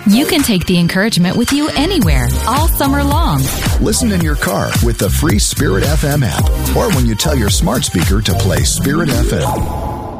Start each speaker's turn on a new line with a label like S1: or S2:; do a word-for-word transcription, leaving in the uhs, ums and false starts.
S1: You can take the encouragement with you anywhere, all summer long.
S2: Listen in your car with the free Spirit F M app, or when you tell your smart speaker to play Spirit F M.